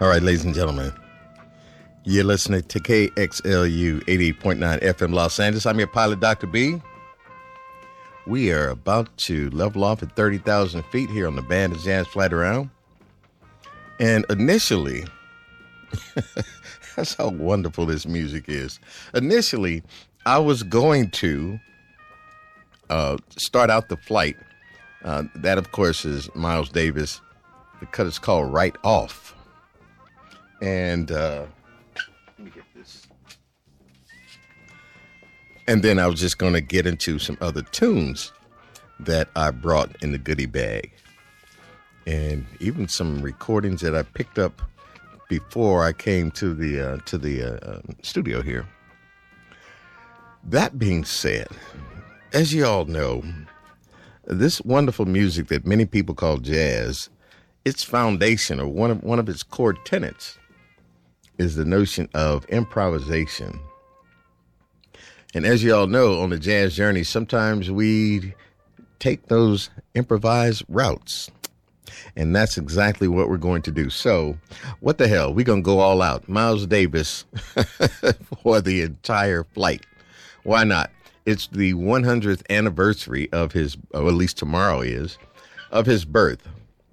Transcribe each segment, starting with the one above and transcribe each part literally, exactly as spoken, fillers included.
All right, ladies and gentlemen, you're listening to K X L U eighty point nine F M Los Angeles. I'm your pilot, Doctor B. We are about to level off at thirty thousand feet here on the Band of Jazz Flight Around. And initially, that's how wonderful this music is. Initially, I was going to uh, start out the flight. Uh, that, of course, is Miles Davis. The cut is called Right Off. And uh, let me get this. And then I was just going to get into some other tunes that I brought in the goodie bag. And even some recordings that I picked up before I came to the uh, to the uh, uh, studio here. That being said, as you all know, this wonderful music that many people call jazz, its foundation, or one of one of its core tenets, is the notion of improvisation. And as you all know, on the jazz journey, sometimes we take those improvised routes. And that's exactly what we're going to do. So, what the hell? We're going to go all out. Miles Davis for the entire flight. Why not? It's the one hundredth anniversary of his, or at least tomorrow is, of his birth.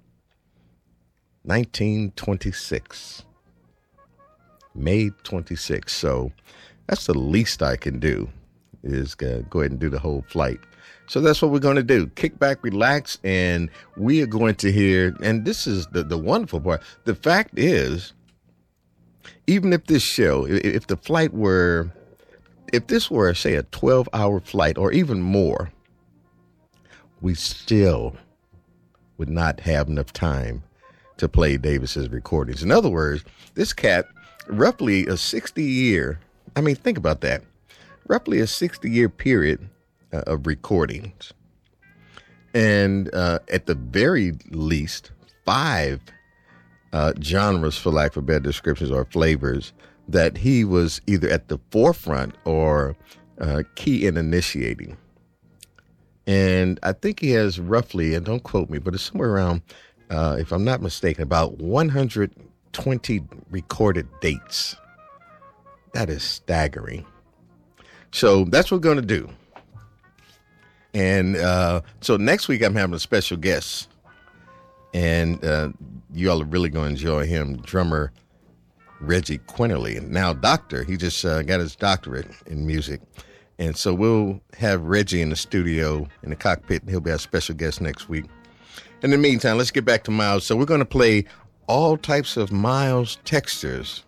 nineteen twenty-six. May twenty-sixth. So that's the least I can do, is uh, go ahead and do the whole flight. So that's what we're going to do. Kick back, relax, and we are going to hear, and this is the, the wonderful part. The fact is, even if this show, if the flight were, if this were, say, a twelve-hour flight or even more, we still would not have enough time to play Davis's recordings. In other words, this cat, roughly a sixty-year, I mean, think about that, roughly a sixty-year period uh, of recordings. And uh, at the very least, five uh, genres, for lack of better descriptions, or flavors, that he was either at the forefront or uh, key in initiating. And I think he has roughly, and don't quote me, but it's somewhere around, uh, if I'm not mistaken, about one hundred twenty recorded dates. That is staggering. So that's what we're going to do. And uh, so next week I'm having a special guest. And uh, you all are really going to enjoy him, drummer Reggie Quinterly. Now, doctor, he just uh, got his doctorate in music. And so we'll have Reggie in the studio, in the cockpit, and he'll be our special guest next week. In the meantime, let's get back to Miles. So we're going to play all types of Miles textures.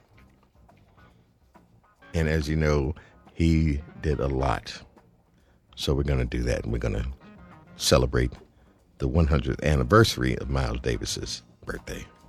And as you know, he did a lot. So we're going to do that, and we're going to celebrate the one hundredth anniversary of Miles Davis's birthday.